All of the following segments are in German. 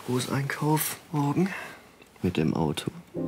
Großeinkauf morgen mit dem Auto.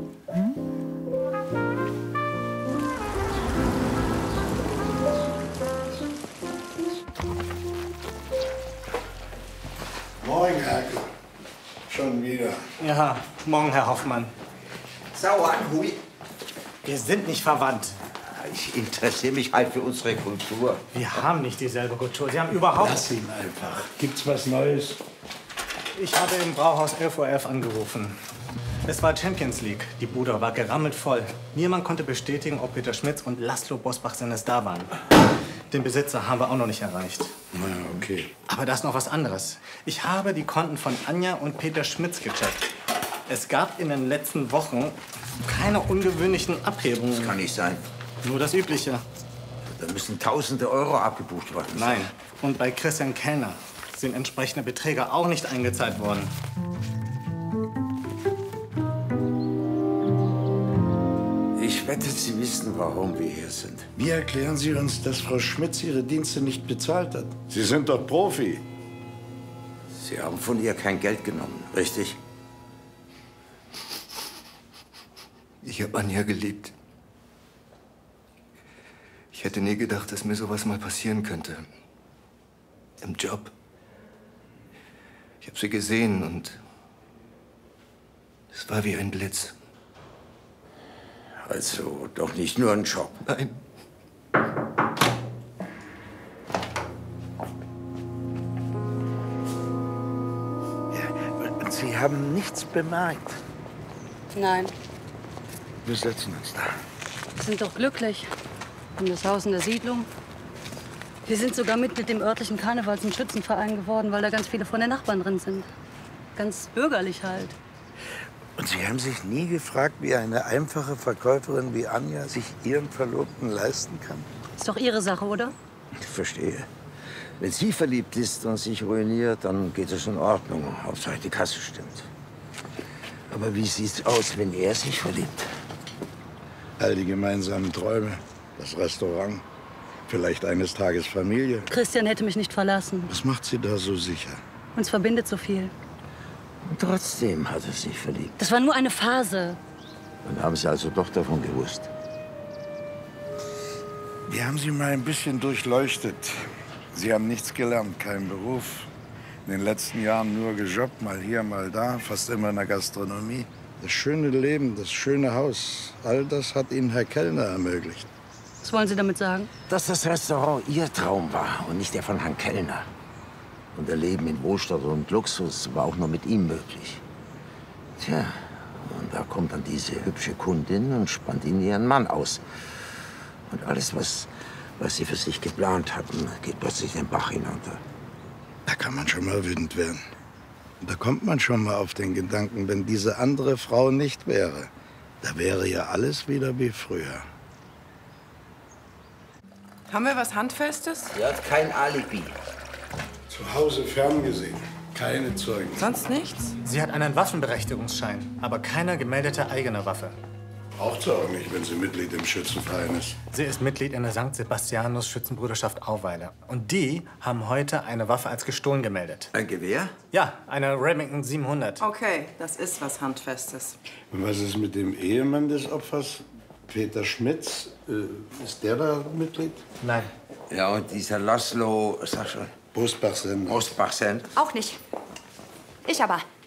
Moin, Herkel. Schon wieder. Ja, morgen, Herr Hoffmann. Sauer, Hui. Wir sind nicht verwandt. Ich interessiere mich halt für unsere Kultur. Wir haben nicht dieselbe Kultur. Sie haben überhaupt... Lass ihn einfach. Gibt's was Neues? Ich habe im Brauhaus 11:11 Uhr angerufen. Es war Champions League. Die Bude war gerammelt voll. Niemand konnte bestätigen, ob Peter Schmitz und Laszlo Bosbach-Sennes da waren. Den Besitzer haben wir auch noch nicht erreicht. Na, okay. Aber da ist noch was anderes. Ich habe die Konten von Anja und Peter Schmitz gecheckt. Es gab in den letzten Wochen keine ungewöhnlichen Abhebungen. Das kann nicht sein. Nur das Übliche. Da müssen Tausende Euro abgebucht worden sein. Nein. Und bei Christian Kellner sind entsprechende Beträge auch nicht eingezahlt worden. Ich wette, Sie wissen, warum wir hier sind. Wie erklären Sie uns, dass Frau Schmitz ihre Dienste nicht bezahlt hat? Sie sind doch Profi. Sie haben von ihr kein Geld genommen, richtig? Ich habe Anja geliebt. Ich hätte nie gedacht, dass mir sowas mal passieren könnte. Im Job. Ich habe sie gesehen und es war wie ein Blitz. Also doch nicht nur ein Job. Nein. Ja, und Sie haben nichts bemerkt. Nein, Wir setzen uns da. wir sind doch glücklich. Haben das Haus in der Siedlung. Wir sind sogar Mitglied im örtlichen Karnevals- und Schützenverein geworden, weil da ganz viele von den Nachbarn drin sind. Ganz bürgerlich halt. Und Sie haben sich nie gefragt, wie eine einfache Verkäuferin wie Anja sich ihren Verlobten leisten kann? Ist doch Ihre Sache, oder? Ich verstehe. Wenn sie verliebt ist und sich ruiniert, dann geht es in Ordnung. Hauptsache die Kasse stimmt. Aber wie sieht's aus, wenn er sich verliebt? All die gemeinsamen Träume, das Restaurant, vielleicht eines Tages Familie. Christian hätte mich nicht verlassen. Was macht Sie da so sicher? Uns verbindet so viel. Und trotzdem hat er sich verliebt. Das war nur eine Phase. Dann haben Sie also doch davon gewusst. Wir haben Sie mal ein bisschen durchleuchtet. Sie haben nichts gelernt, keinen Beruf. In den letzten Jahren nur gejobbt, mal hier, mal da, fast immer in der Gastronomie. Das schöne Leben, das schöne Haus, all das hat Ihnen Herr Kellner ermöglicht. Was wollen Sie damit sagen? Dass das Restaurant Ihr Traum war und nicht der von Herrn Kellner. Und ihr Leben in Wohlstand und Luxus war auch nur mit ihm möglich. Tja, und da kommt dann diese hübsche Kundin und spannt Ihnen ihren Mann aus. Und alles, was Sie für sich geplant hatten, geht plötzlich den Bach hinunter. Da kann man schon mal wütend werden. Und da kommt man schon mal auf den Gedanken, wenn diese andere Frau nicht wäre, da wäre ja alles wieder wie früher. Haben wir was Handfestes? Sie hat kein Alibi. Zu Hause ferngesehen, keine Zeugen. Sonst nichts? Sie hat einen Waffenberechtigungsschein, aber keine gemeldete eigene Waffe. Braucht sie auch nicht, wenn sie Mitglied im Schützenverein ist. Sie ist Mitglied in der St. Sebastianus Schützenbrüderschaft Auweiler. Und die haben heute eine Waffe als gestohlen gemeldet. Ein Gewehr? Ja, eine Remington 700. Okay, das ist was Handfestes. Und was ist mit dem Ehemann des Opfers, Peter Schmitz? Ist der da Mitglied? Nein. Ja, und dieser Laszlo, sag schon, Bosbach-Sennes. Bosbach-Sennes. Auch nicht. Ich aber.